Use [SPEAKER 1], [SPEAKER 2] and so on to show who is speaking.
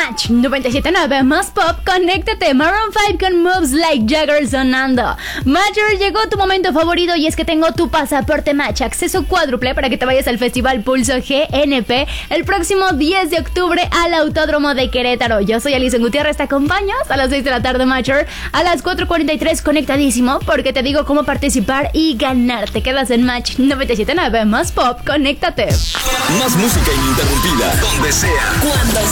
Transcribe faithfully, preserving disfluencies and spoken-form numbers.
[SPEAKER 1] Match noventa y siete punto nueve más pop, conéctate. Maroon cinco con Moves Like Jagger sonando. Matcher, llegó tu momento favorito y es que tengo tu pasaporte Match, acceso cuádruple para que te vayas al Festival Pulso G N P el próximo diez de octubre al Autódromo de Querétaro. Yo soy Alison Gutiérrez, te acompaño a las seis de la tarde, Matcher. A las cuatro cuarenta y tres conectadísimo porque te digo cómo participar y ganar. Te quedas en Match noventa y siete punto nueve más pop, conéctate.
[SPEAKER 2] Más música ininterrumpida, donde sea, cuando